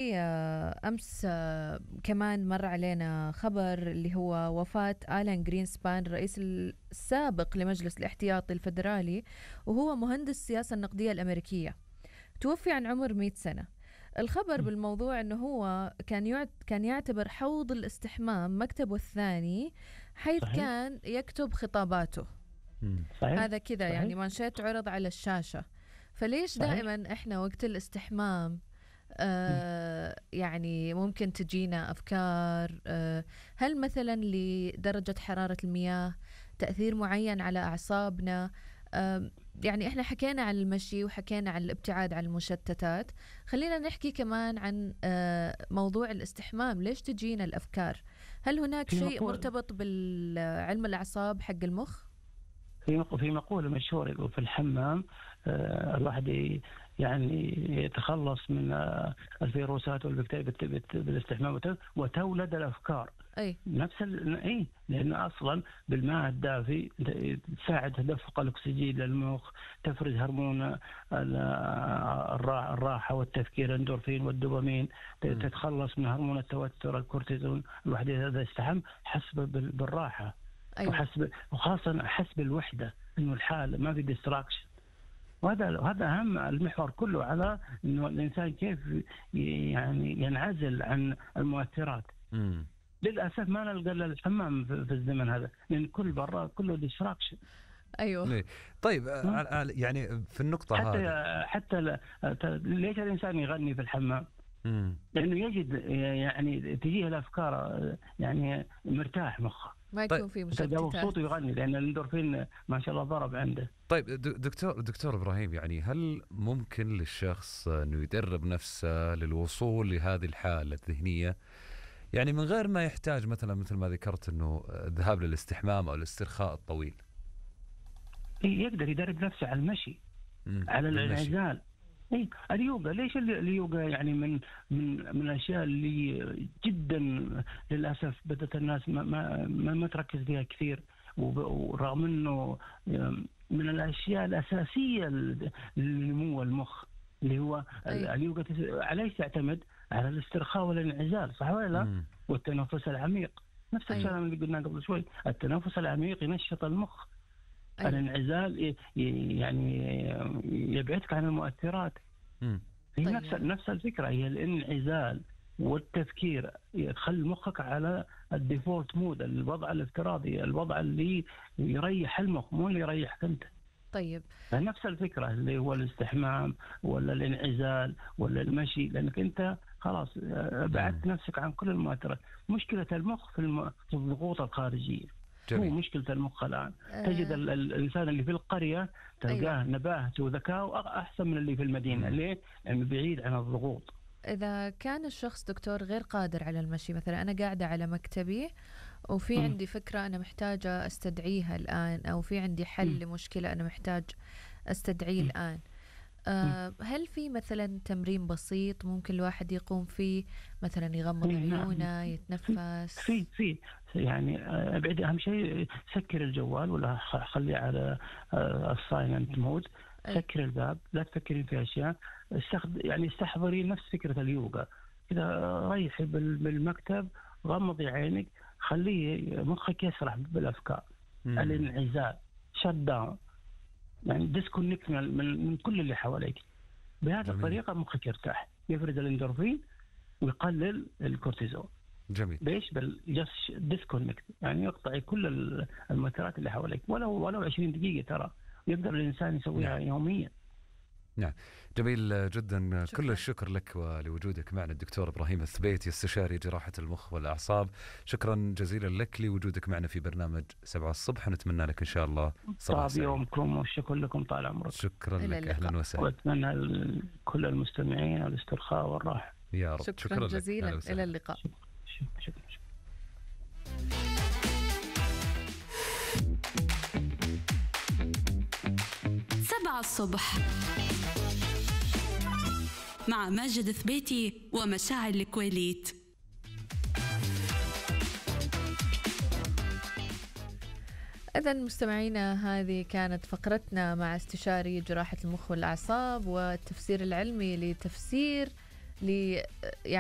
أمس كمان مر علينا خبر اللي هو وفاة آلان جرينسبان، الرئيس السابق لمجلس الاحتياطي الفدرالي، وهو مهندس السياسة النقدية الأمريكية. توفي عن عمر 100 سنة. الخبر بالموضوع أنه هو كان يعتبر حوض الاستحمام مكتبه الثاني، حيث صحيح. كان يكتب خطاباته. صحيح. هذا كذا يعني منشات عرض على الشاشة. فليش صحيح. دائما إحنا وقت الاستحمام يعني ممكن تجينا أفكار؟ هل مثلا لدرجة حرارة المياه تأثير معين على أعصابنا؟ يعني إحنا حكينا عن المشي وحكينا عن الابتعاد عن المشتتات، خلينا نحكي كمان عن موضوع الاستحمام. ليش تجينا الأفكار؟ هل هناك شيء مرتبط بالعلم الأعصاب حق المخ؟ في مقولة مشهورة يقول في الحمام الواحد يعني يتخلص من الفيروسات والبكتيريا بالاستحمام وتولد الأفكار. أي نفس لأن أصلا بالماء الدافي تساعد تدفق الأكسجين للمخ، تفرز هرمون الراحة والتفكير، الاندورفين والدوبامين، تتخلص من هرمون التوتر الكورتيزون. الواحد إذا استحم حس بالراحة. أيوة. وخاصة حس بالوحدة، إنه الحالة ما في ديستراكشن. وهذا أهم المحور كله على إنه الإنسان كيف يعني ينعزل عن المؤثرات. للأسف ما نلقى الحمام في الزمن هذا، لأن كل برا كله ديستراكشن. أيوة. طيب يعني في النقطة حتى ليش الإنسان يغني في الحمام؟ لأنه يجد يعني تجيه الأفكار، يعني مرتاح مخه، ما يكون في مشتتات، صوته يغني لأن الاندورفين ما شاء الله ضرب عنده. طيب دكتور إبراهيم، يعني هل ممكن للشخص أنه يدرب نفسه للوصول لهذه الحالة الذهنية، يعني من غير ما يحتاج مثل ما ذكرت أنه الذهاب للاستحمام أو الاسترخاء الطويل؟ يقدر يدرب نفسه على المشي، على الانعزال. اليوغا، ليش اليوغا يعني من الاشياء اللي جدا للاسف بدات الناس ما تركز فيها كثير، ورغم انه من الاشياء الاساسيه لنمو المخ اللي هو اليوغا. عليه تعتمد على الاسترخاء والانعزال، صح ولا لا؟ والتنفس العميق، نفس الكلام اللي قلناه قبل شوي. التنفس العميق ينشط المخ. الانعزال يعني يبعدك عن المؤثرات. هي نفس الفكرة، هي الانعزال والتفكير يخلي مخك على الديفولت مود، الوضع الافتراضي، الوضع اللي يريح المخ مو اللي يريحك انت. طيب نفس الفكرة اللي هو الاستحمام ولا الانعزال ولا المشي، لأنك أنت خلاص بعدت نفسك عن كل المؤثرات. مشكلة المخ في الضغوط الخارجية. هو مشكلة المخ الآن. تجد الإنسان اللي في القرية تلقاه نباهته وذكاءه أحسن من اللي في المدينة. ليه؟ لأنه بعيد عن الضغوط. إذا كان الشخص دكتور غير قادر على المشي، مثلا أنا قاعدة على مكتبي وفي عندي فكرة أنا محتاجة أستدعيها الآن، أو في عندي حل لمشكلة أنا محتاج أستدعيه الآن، هل في مثلا تمرين بسيط ممكن الواحد يقوم فيه؟ مثلا يغمض عيونه، يتنفس؟ في يعني ابعد. اهم شيء سكر الجوال ولا خليه على السايلنت مود. سكر الباب، لا تفكرين في اشياء. يعني استحضري نفس فكره اليوغا كذا. ريحي بالمكتب، غمضي عينك، خليه مخك يسرح بالافكار. الانعزال، شت داون، يعني ديسكونكت من كل اللي حواليك. بهذه الطريقة مخك يرتاح، يفرز الاندورفين ويقلل الكورتيزون. جميل. ليش؟ جس ديسكونكت، يعني يقطع كل المؤثرات اللي حواليك، ولو 20 دقيقة ترى يقدر الإنسان يسويها يوميا. نعم، جميل جدا. شكرا. كل الشكر لك ولوجودك معنا الدكتور إبراهيم الثبيتي، استشاري جراحة المخ والأعصاب. شكرا جزيلا لك لوجودك معنا في برنامج 7 الصبح، ونتمنى لك إن شاء الله صباح سعيد. يومكم والشكر لكم طال عمرك. شكرا لك، أهلا وسهلا. وأتمنى كل المستمعين الاسترخاء والراحة يا رب. شكرا جزيلا، إلى اللقاء. شكرا. 7 الصبح مع ماجد ثبيتي ومشاعل الكويليت. إذا مستمعينا، هذه كانت فقرتنا مع استشاري جراحة المخ والأعصاب والتفسير العلمي لتفسير